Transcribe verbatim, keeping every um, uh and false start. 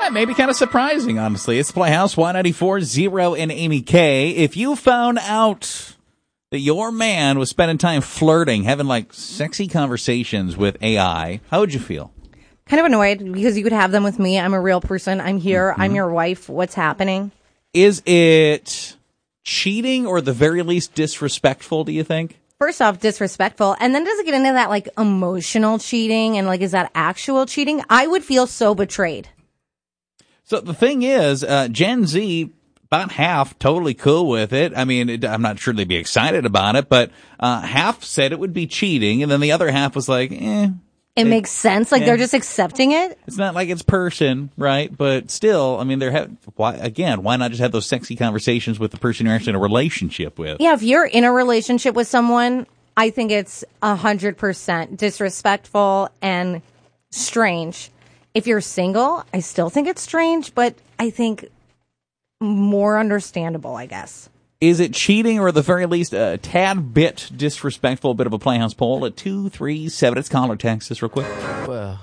maybe kind of surprising, honestly. It's Playhouse Y ninety-four, Zero, and Amy K. If you found out that your man was spending time flirting, having like sexy conversations with A I, how would you feel? Kind of annoyed because you could have them with me. I'm a real person. I'm here. Mm-hmm. I'm your wife. What's happening? Is it cheating or the very least disrespectful, do you think? First off, disrespectful. And then does it get into that like emotional cheating? And like, is that actual cheating? I would feel so betrayed. So the thing is, uh, Gen Z, about half totally cool with it. I mean, it, I'm not sure they'd be excited about it, but uh, half said it would be cheating. And then the other half was like, eh. It, it makes sense. Like, yeah. They're just accepting it. It's not like it's person, right? But still, I mean, they're ha- why again, why not just have those sexy conversations with the person you're actually in a relationship with? Yeah, if you're in a relationship with someone, I think it's one hundred percent disrespectful and strange. If you're single, I still think it's strange, but I think more understandable, I guess. Is it cheating or at the very least a tad bit disrespectful? A bit of a Playhouse poll at two three seven. It's call or text us real quick. Well,